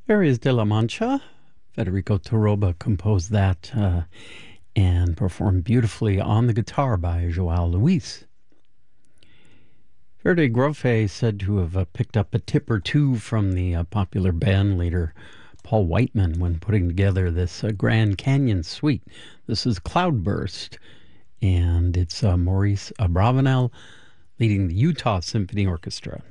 Fairies de la Mancha. Federico Toroba composed that and performed beautifully on the guitar by Joao Luis. Verde Grofe said to have picked up a tip or two from the popular band leader Paul Whiteman when putting together this Grand Canyon suite. This is Cloudburst, and it's Maurice Abravanel leading the Utah Symphony Orchestra.